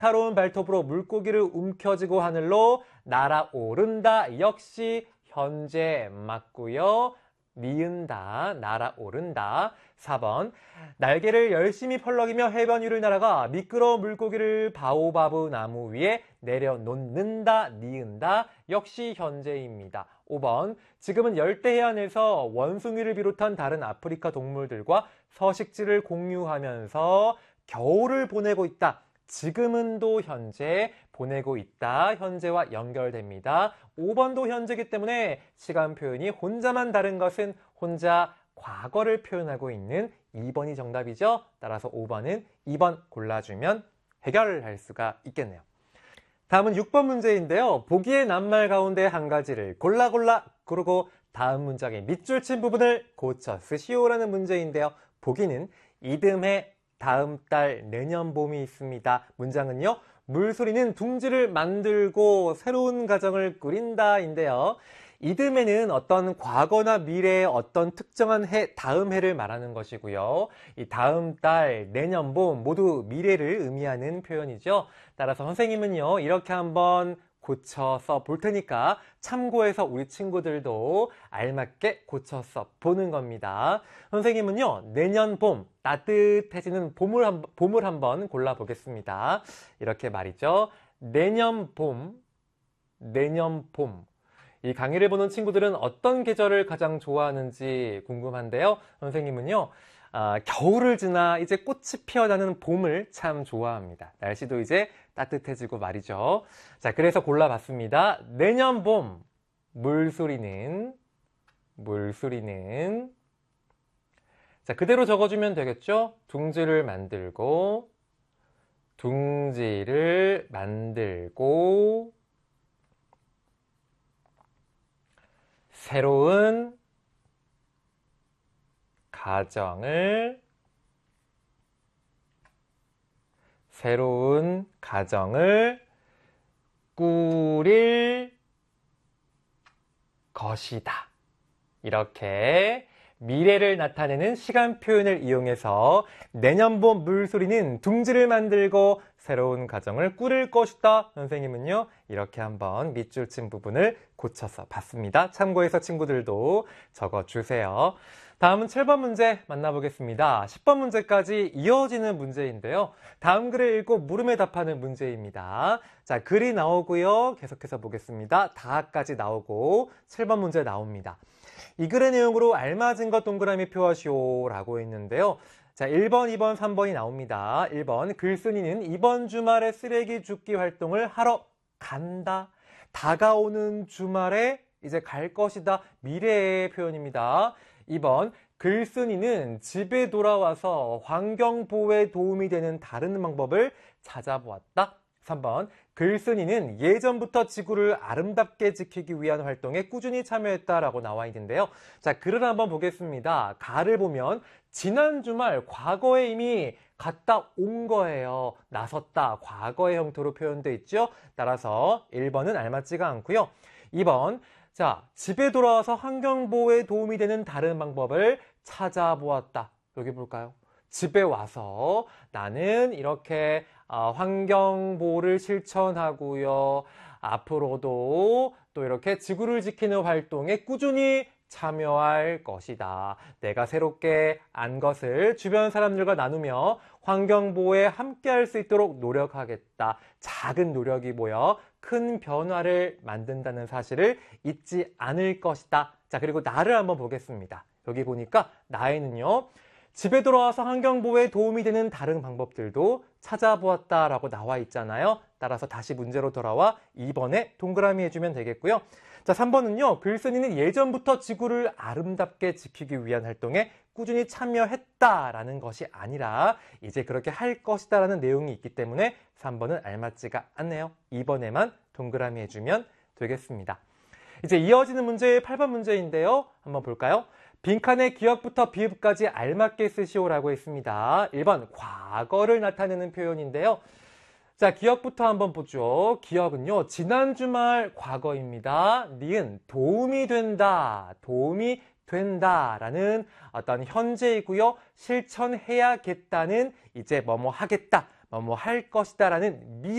날카로운 발톱으로 물고기를 움켜쥐고 하늘로 날아오른다. 역시 현재 맞고요. 니은다, 날아오른다. 4번, 날개를 열심히 펄럭이며 해변 위를 날아가 미끄러운 물고기를 바오바브 나무 위에 내려놓는다, 니은다. 역시 현재입니다. 5번, 지금은 열대해안에서 원숭이를 비롯한 다른 아프리카 동물들과 서식지를 공유하면서 겨울을 보내고 있다. 지금은도 현재, 보내고 있다. 현재와 연결됩니다. 5번도 현재이기 때문에 시간 표현이 혼자만 다른 것은 혼자 과거를 표현하고 있는 2번이 정답이죠. 따라서 5번은 2번 골라주면 해결할 수가 있겠네요. 다음은 6번 문제인데요. 보기의 낱말 가운데 한 가지를 골라 고르고 다음 문장의 밑줄 친 부분을 고쳐 쓰시오라는 문제인데요. 보기는 이듬해, 다음 달, 내년 봄이 있습니다. 문장은요. 물소리는 둥지를 만들고 새로운 가정을 꾸린다인데요. 이듬해는 어떤 과거나 미래의 어떤 특정한 해, 다음 해를 말하는 것이고요. 이 다음 달, 내년 봄 모두 미래를 의미하는 표현이죠. 따라서 선생님은요. 이렇게 한번 고쳐서 볼 테니까 참고해서 우리 친구들도 알맞게 고쳐서 보는 겁니다. 선생님은요. 내년 봄, 따뜻해지는 봄을 한번 골라보겠습니다. 이렇게 말이죠. 내년 봄, 내년 봄. 이 강의를 보는 친구들은 어떤 계절을 가장 좋아하는지 궁금한데요. 선생님은요. 겨울을 지나 이제 꽃이 피어나는 봄을 참 좋아합니다. 날씨도 이제 따뜻해지고 말이죠. 자, 그래서 골라봤습니다. 내년 봄, 물소리는 자, 그대로 적어주면 되겠죠? 둥지를 만들고 새로운 가정을 꾸릴 것이다. 이렇게 미래를 나타내는 시간 표현을 이용해서 내년 봄 물소리는 둥지를 만들고 새로운 가정을 꾸릴 것이다. 선생님은요. 이렇게 한번 밑줄 친 부분을 고쳐서 봤습니다. 참고해서 친구들도 적어주세요. 다음은 7번 문제 만나보겠습니다. 10번 문제까지 이어지는 문제인데요. 다음 글을 읽고 물음에 답하는 문제입니다. 자, 글이 나오고요. 계속해서 보겠습니다. 다까지 나오고 7번 문제 나옵니다. 이 글의 내용으로 알맞은 것 동그라미 표하시오 라고 했는데요. 자, 1번, 2번, 3번이 나옵니다. 1번, 글쓴이는 이번 주말에 쓰레기 줍기 활동을 하러 간다. 다가오는 주말에 이제 갈 것이다. 미래의 표현입니다. 2번, 글쓴이는 집에 돌아와서 환경보호에 도움이 되는 다른 방법을 찾아보았다. 3번, 글쓴이는 예전부터 지구를 아름답게 지키기 위한 활동에 꾸준히 참여했다라고 나와 있는데요. 자, 글을 한번 보겠습니다. 가를 보면 지난 주말 과거에 이미 갔다 온 거예요. 나섰다, 과거의 형태로 표현되어 있죠. 따라서 1번은 알맞지가 않고요. 2번, 자, 집에 돌아와서 환경보호에 도움이 되는 다른 방법을 찾아보았다. 여기 볼까요? 집에 와서 나는 이렇게 환경보호를 실천하고요. 앞으로도 또 이렇게 지구를 지키는 활동에 꾸준히 참여할 것이다. 내가 새롭게 안 것을 주변 사람들과 나누며 환경보호에 함께할 수 있도록 노력하겠다. 작은 노력이 모여 큰 변화를 만든다는 사실을 잊지 않을 것이다. 자, 그리고 나를 한번 보겠습니다. 여기 보니까 나에는요. 집에 돌아와서 환경보호에 도움이 되는 다른 방법들도 찾아보았다라고 나와 있잖아요. 따라서 다시 문제로 돌아와 2번에 동그라미 해주면 되겠고요. 자, 3번은요. 글쓴이는 예전부터 지구를 아름답게 지키기 위한 활동에 꾸준히 참여했다라는 것이 아니라 이제 그렇게 할 것이다라는 내용이 있기 때문에 3번은 알맞지가 않네요. 2번에만 동그라미 해주면 되겠습니다. 이제 이어지는 문제 8번 문제인데요. 한번 볼까요? 빈칸에 기억부터 비읍까지 알맞게 쓰시오라고 했습니다. 1번 과거를 나타내는 표현인데요. 자, 기억부터 한번 보죠. 기억은요. 지난 주말 과거입니다. 니은 도움이 된다라는 어떤 현재이고요. 실천해야겠다는 이제 뭐뭐 하겠다, 뭐뭐 할 것이다라는